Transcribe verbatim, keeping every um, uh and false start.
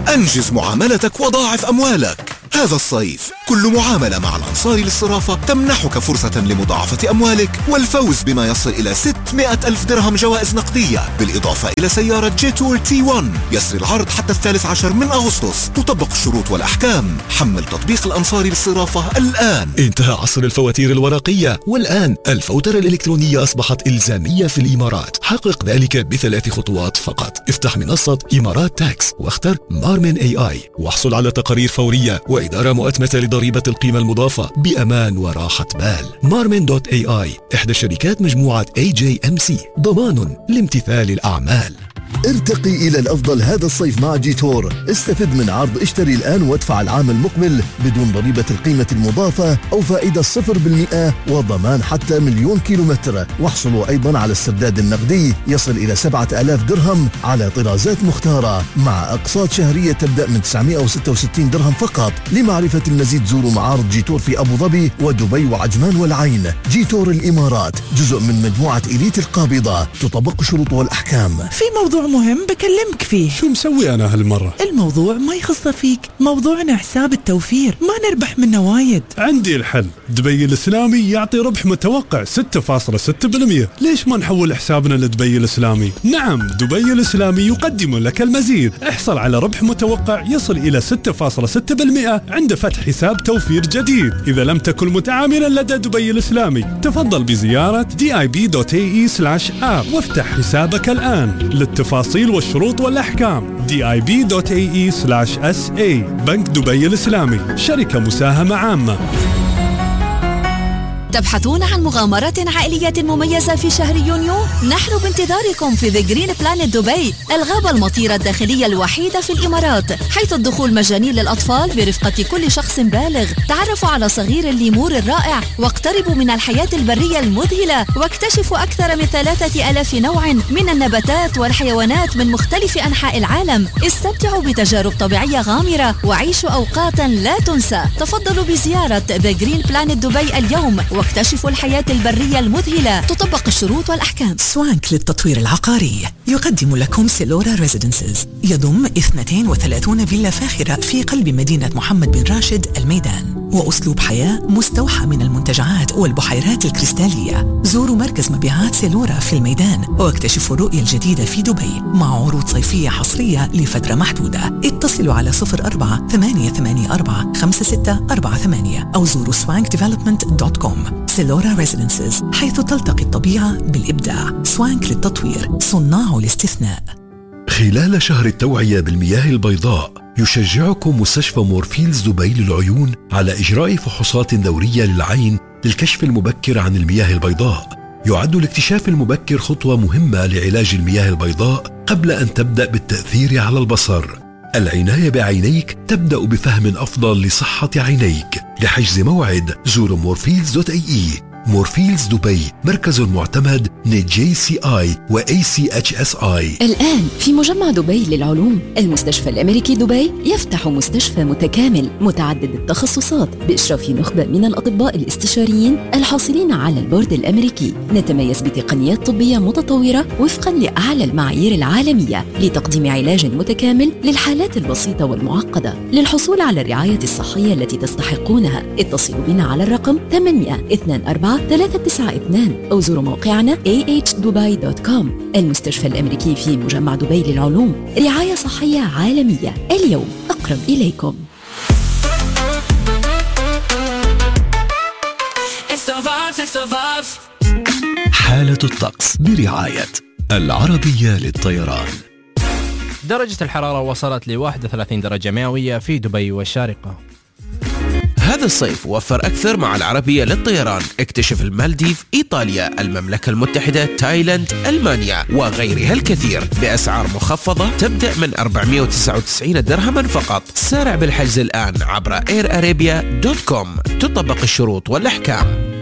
أنجز معاملتك وضاعف أموالك. هذا الصيف كل معاملة مع الأنصاري للصرافة تمنحك فرصة لمضاعفة أموالك والفوز بما يصل إلى ستمائة ألف درهم جوائز نقدية، بالإضافة إلى سيارة جيتور تي واحد. يسري العرض حتى الثالث عشر من أغسطس. تطبق الشروط والأحكام. حمل تطبيق الأنصاري للصرافة الآن. انتهى عصر الفواتير الورقية، والآن الفوترة الإلكترونية أصبحت إلزامية في الإمارات. حقق ذلك بثلاث خطوات فقط. افتح منصة إمارات تاكس واختر مارمن اي اي واحصل على تقارير فورية وإدارة مؤتمتة لضريبة القيمة المضافة بأمان وراحة بال. مارمن دوت اي اي إحدى شركات مجموعة اي جي ام سي، ضمان لامتثال الأعمال. ارتقي إلى الأفضل هذا الصيف مع جيتور. استفد من عرض اشتري الآن وادفع العام المقبل بدون ضريبة القيمة المضافة أو فائدة صفر بالمئة وضمان حتى مليون كيلومتر. واحصلوا أيضا على السداد النقدي يصل إلى سبعة آلاف درهم على طرازات مختارة مع أقساط شهرية تبدأ من تسعمائة وستة وستين درهم فقط. لمعرفة المزيد زوروا معارض جيتور في أبو ظبي ودبي وعجمان والعين. جيتور الإمارات جزء من مجموعة إليت القابضة. تطبق شروط والأحكام. في موضوع مهم بكلمك فيه. شو مسوي أنا هالمرة؟ الموضوع ما يخص فيك، موضوعنا حساب التوفير، ما نربح منه وايد. عندي الحل. دبي الإسلامي يعطي ربح متوقع ستة فاصلة ستة بالمئة. ليش ما نحول حسابنا لدبي الإسلامي؟ نعم، دبي الإسلامي يقدم لك المزيد. احصل على ربح متوقع يصل إلى ستة فاصلة ستة بالمئة عند فتح حساب توفير جديد. إذا لم تكن متعاملا لدى دبي الإسلامي تفضل بزيارة دي آي بي دوت إيه إي سلاش آب وافتح حسابك الآن. للتفاصيل والشروط والأحكام دي آي بي دوت إيه إي سلاش إس إيه. بنك دبي الإسلامي، شركة مساهمة عامة. تبحثون عن مغامرات عائلية مميزة في شهر يونيو؟ نحن بانتظاركم في The Green Planet دبي، الغابة المطيرة الداخلية الوحيدة في الإمارات، حيث الدخول مجاني للأطفال برفقة كل شخص بالغ. تعرفوا على صغير الليمور الرائع واقتربوا من الحياة البرية المذهلة واكتشفوا أكثر من ثلاثة آلاف نوع من النباتات والحيوانات من مختلف أنحاء العالم. استمتعوا بتجارب طبيعية غامرة وعيشوا أوقاتا لا تنسى. تفضلوا بزيارة The Green Planet دبي اليوم واكتشفوا الحياة البرية المذهلة. تطبق الشروط والأحكام. سوانك للتطوير العقاري يقدم لكم سيلورا ريزيدنسز. يضم اثنتين وثلاثين فيلا فاخرة في قلب مدينة محمد بن راشد الميدان، وأسلوب حياة مستوحى من المنتجعات والبحيرات الكريستالية. زوروا مركز مبيعات سيلورا في الميدان واكتشفوا الرؤية الجديدة في دبي مع عروض صيفية حصرية لفترة محدودة. اتصلوا على صفر أربعة ثمانية ثمانية أربعة خمسة ستة أربعة ثمانية أو زوروا سوانك ديفلوبمنت دوت كوم. سيلورا ريزيدنسز، حيث تلتقي الطبيعة بالإبداع. سوانك للتطوير، صناع الاستثناء. خلال شهر التوعية بالمياه البيضاء يشجعكم مستشفى مورفيلز دبي للعيون على إجراء فحوصات دورية للعين للكشف المبكر عن المياه البيضاء. يعد الاكتشاف المبكر خطوة مهمة لعلاج المياه البيضاء قبل أن تبدأ بالتأثير على البصر. العناية بعينيك تبدأ بفهم أفضل لصحة عينيك. لحجز موعد زوروا مورفيلز دوت اي اي. مورفيلز دبي، مركز معتمد من جي سي آي و إيه سي إتش إس آي. الآن في مجمع دبي للعلوم، المستشفى الأمريكي دبي يفتح مستشفى متكامل متعدد التخصصات بإشراف نخبة من الأطباء الاستشاريين الحاصلين على البورد الأمريكي. نتميز بتقنيات طبية متطورة وفقا لأعلى المعايير العالمية لتقديم علاج متكامل للحالات البسيطة والمعقدة. للحصول على الرعاية الصحية التي تستحقونها اتصلوا بنا على الرقم ثمانية اثنين أربعة ثلاثة تسعة اثنين أو زوروا موقعنا إيه إتش دبي دوت كوم. المستشفى الأمريكي في مجمع دبي للعلوم، رعاية صحية عالمية اليوم أقرب إليكم. حالة الطقس برعاية العربية للطيران. درجة الحرارة وصلت ل واحد وثلاثين درجة مئوية في دبي والشارقة. هذا الصيف وفر أكثر مع العربية للطيران. اكتشف المالديف، إيطاليا، المملكة المتحدة، تايلاند، ألمانيا وغيرها الكثير بأسعار مخفضة تبدأ من أربعمائة وتسعة وتسعين درهما فقط. سارع بالحجز الآن عبر إير أرابيا دوت كوم. تطبق الشروط والأحكام.